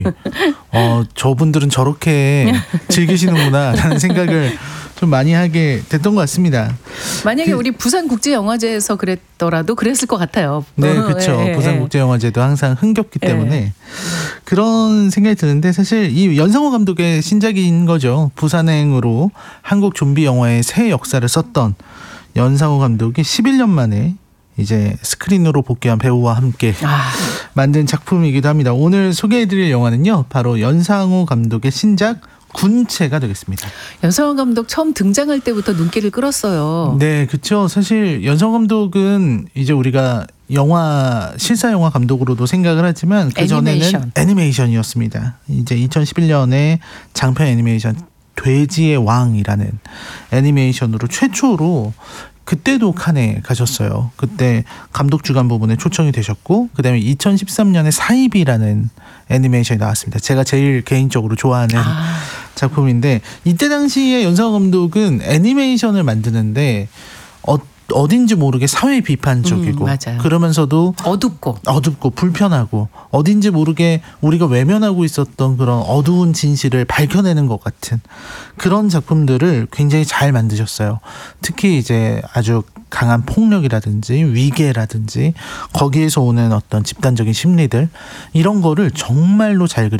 저분들은 저렇게 즐기시는구나라는 생각을 좀 많이 하게 됐던 것 같습니다. 만약에 우리 부산국제영화제에서 그랬더라도 그랬을 것 같아요. 네, 그렇죠. 부산국제영화제도 항상 흥겹기 때문에 그런 생각이 드는데 사실 이 연상호 감독의 신작인 거죠. 부산행으로 한국 좀비 영화의 새 역사를 썼던 연상호 감독이 11년 만에 이제 스크린으로 복귀한 배우와 함께 만든 작품이기도 합니다. 오늘 소개해드릴 영화는요, 바로 연상호 감독의 신작 군체가 되겠습니다. 연상호 감독 처음 등장할 때부터 눈길을 끌었어요. 네, 그렇죠. 사실 연상호 감독은 이제 우리가 실사 영화 감독으로도 생각을 하지만 그 전에는 애니메이션이었습니다. 이제 2011년에 장편 애니메이션 돼지의 왕이라는 애니메이션으로 최초로 그때도 칸에 가셨어요. 그때 감독 주간 부분에 초청이 되셨고, 그다음에 2013년에 사이비라는 애니메이션이 나왔습니다. 제가 제일 개인적으로 좋아하는 작품인데, 이때 당시에 연상호 감독은 애니메이션을 만드는데 어딘지 모르게 사회 비판적이고 그러면서도 어둡고 불편하고 어딘지 모르게 우리가 외면하고 있었던 그런 어두운 진실을 밝혀내는 것 같은 그런 작품들을 굉장히 잘 만드셨어요. 특히 이제 아주 강한 폭력이라든지 위계라든지 거기에서 오는 어떤 집단적인 심리들, 이런 거를 정말로 잘